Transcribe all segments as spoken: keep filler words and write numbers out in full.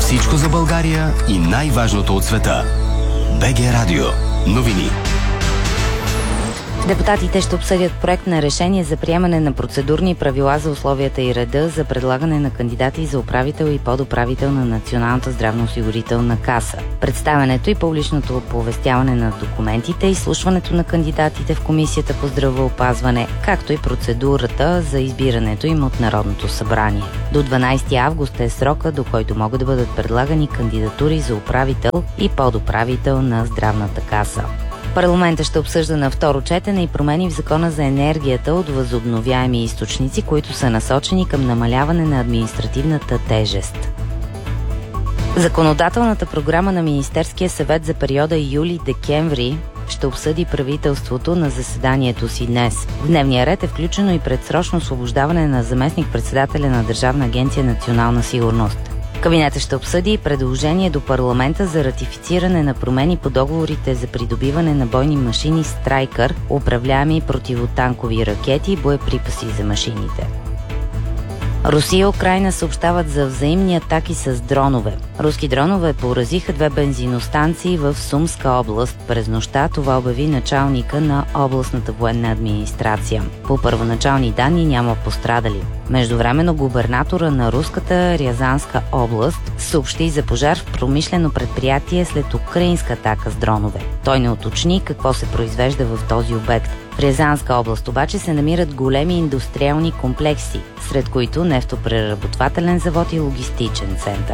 Всичко за България и най-важното от света. БГ Радио. Новини. Депутатите ще обсъдят проект на решение за приемане на процедурни правила за условията и реда за предлагане на кандидати за управител и подуправител на Националната здравноосигурителна каса. Представянето и публичното оповестяване на документите, изслушването на кандидатите в Комисията по здравеопазване, както и процедурата за избирането им от Народното събрание. До дванадесети август е срока, до който могат да бъдат предлагани кандидатури за управител и подуправител на Здравната каса. Парламентът ще обсъжда на второ четене и промени в Закона за енергията от възобновяеми източници, които са насочени към намаляване на административната тежест. Законодателната програма на Министерския съвет за периода юли-декември ще обсъди правителството на заседанието си днес. В дневния ред е включено и предсрочно освобождаване на заместник-председателя на Държавна агенция «Национална сигурност». Кабинетът ще обсъди и предложение до парламента за ратифициране на промени по договорите за придобиване на бойни машини Страйкър, управляеми противотанкови ракети и боеприпаси за машините. Русия и Украйна съобщават за взаимни атаки с дронове. Руски дронове поразиха две бензиностанции в Сумска област през нощта, това обяви началника на областната военна администрация. По първоначални данни няма пострадали. Междувременно губернатора на руската Рязанска област съобщи за пожар в промишлено предприятие след украинска атака с дронове. Той не уточни какво се произвежда в този обект. В Рязанска област обаче се намират големи индустриални комплекси, сред които нефтопреработвателен завод и логистичен център.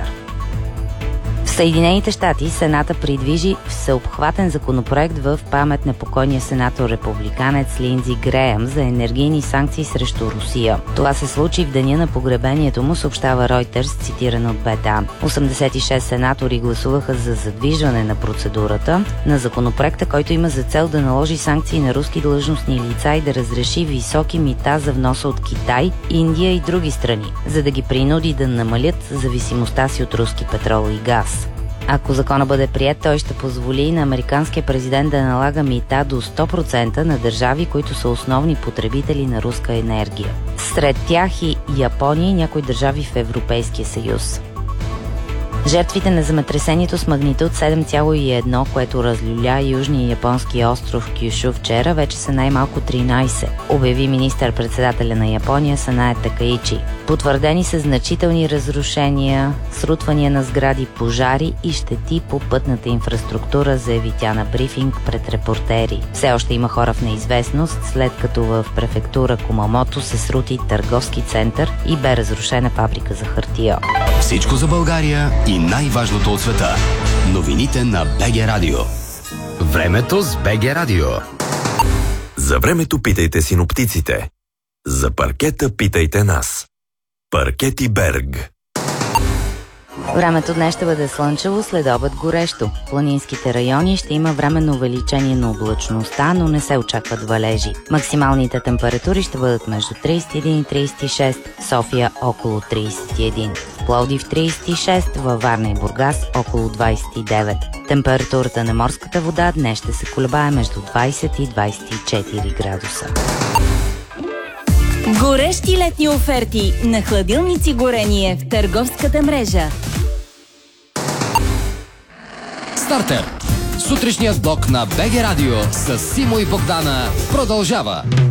В Съединените щати Сената придвижи всеобхватен законопроект в памет на покойния сенатор-републиканец Линдзи Греъм за енергийни санкции срещу Русия. Това се случи в деня на погребението му, съобщава Reuters, цитиран от БТА. осемдесет и шест сенатори гласуваха за задвижване на процедурата на законопроекта, който има за цел да наложи санкции на руски длъжностни лица и да разреши високи мита за вноса от Китай, Индия и други страни, за да ги принуди да намалят зависимостта си от руски петрол и газ. Ако закона бъде приет, той ще позволи на американския президент да налага мита до сто процента на държави, които са основни потребители на руска енергия. Сред тях и Япония и някои държави в Европейския съюз. Жертвите на земетресението с магнитуд седем цяло и едно, което разлюля южния японски остров Кюшу вчера, вече са най-малко тринадесет, обяви министър-председателя на Япония Санае Такаичи. Потвърдени са значителни разрушения, срутвания на сгради, пожари и щети по пътната инфраструктура, заяви тя на брифинг пред репортери. Все още има хора в неизвестност, след като в префектура Кумамото се срути търговски център и бе разрушена фабрика за хартия. Всичко за България и най-важното от света. Новините на БГ Радио. Времето с БГ Радио. За времето питайте синоптиците. За паркета питайте нас. Паркети Берг. Времето днес ще бъде слънчево, след обед горещо. В планинските райони ще има временно увеличение на облачността, но не се очакват валежи. Максималните температури ще бъдат между тридесет и един и тридесет и шест, София около тридесет и един, в Пловдив тридесет и шест, във Варна и Бургас около двадесет и девет. Температурата на морската вода днес ще се колебае между двадесет и двадесет и четири градуса. Горещи летни оферти на хладилници горение в търговската мрежа. Стартер! Сутрешният блок на БГ Радио с Симо и Богдана продължава.